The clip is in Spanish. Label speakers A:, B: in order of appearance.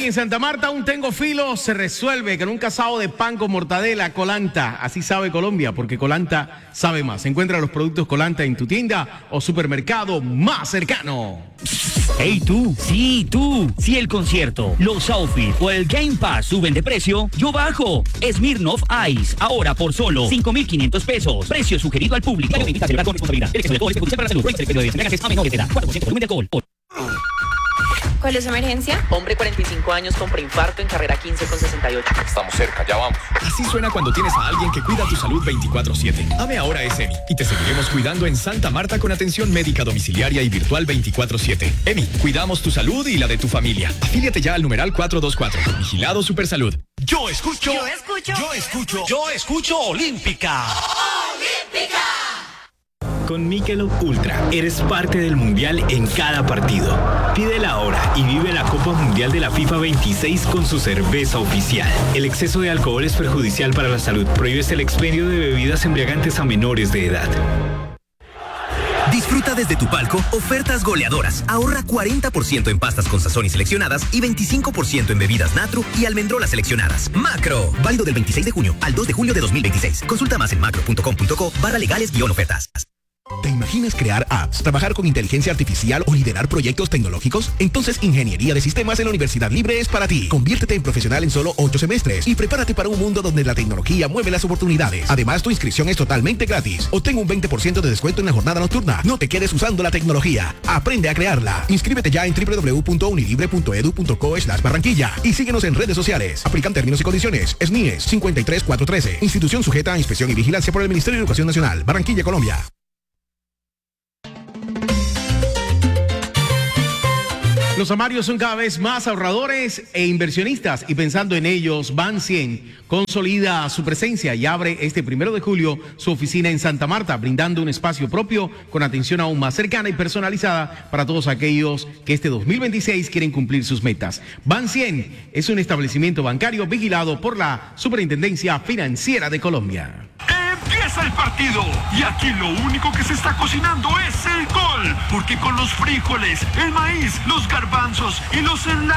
A: en Santa Marta aún tengo filo, se resuelve con un casado de pan con mortadela, Colanta. Así sabe Colombia, porque Colanta sabe más. Encuentra los productos Colanta en tu tienda o supermercado más cercano.
B: Hey tú, sí tú, si el concierto, los outfits o el Game Pass suben de precio, yo bajo. Smirnoff Ice, ahora por solo 5,500 pesos. Precio sugerido al público. Me invita a celebrar con responsabilidad. El exceso de alcohol es perjudicial para la salud. Prohíbe el periodo de embriaguez a menores de edad. 4% volumen de alcohol.
C: ¿Cuál es su emergencia?
D: Hombre, 45 años con preinfarto en carrera 15 con 68.
E: Estamos cerca, ya vamos. Así suena cuando tienes a alguien que cuida tu salud 24/7. AME ahora es EMI y te seguiremos cuidando en Santa Marta con atención médica domiciliaria y virtual 24/7. EMI, cuidamos tu salud y la de tu familia. Afíliate ya al numeral 424. Vigilado Supersalud.
F: Yo escucho Olímpica.
G: ¡Olímpica!
H: Con Michelob Ultra eres parte del Mundial en cada partido. Pídela ahora y vive la Copa Mundial de la FIFA 26 con su cerveza oficial. El exceso de alcohol es perjudicial para la salud. Prohíbes el expendio de bebidas embriagantes a menores de edad.
I: Disfruta desde tu palco ofertas goleadoras. Ahorra 40% en pastas con sazón y seleccionadas y 25% en bebidas Natro y almendrolas seleccionadas. Macro. Válido del 26 de junio al 2 de julio de 2026. Consulta más en macro.com.co/legales-ofertas.
J: ¿Te imaginas crear apps, trabajar con inteligencia artificial o liderar proyectos tecnológicos? Entonces, Ingeniería de Sistemas en la Universidad Libre es para ti. Conviértete en profesional en solo 8 semestres y prepárate para un mundo donde la tecnología mueve las oportunidades. Además, tu inscripción es totalmente gratis. Obtén un 20% de descuento en la jornada nocturna. No te quedes usando la tecnología. Aprende a crearla. Inscríbete ya en www.unilibre.edu.co/Barranquilla y síguenos en redes sociales. Aplican términos y condiciones. SNIES 53413. Institución sujeta a inspección y vigilancia por el Ministerio de Educación Nacional. Barranquilla, Colombia.
A: Los amarios son cada vez más ahorradores e inversionistas y pensando en ellos, Ban 100 consolida su presencia y abre este 1 de julio su oficina en Santa Marta, brindando un espacio propio con atención aún más cercana y personalizada para todos aquellos que este 2026 quieren cumplir sus metas. Ban 100 es un establecimiento bancario vigilado por la Superintendencia Financiera de Colombia.
F: Empieza el partido y aquí lo único que se está cocinando es el gol, porque con los frijoles, el maíz, los garbanzos y los enlaces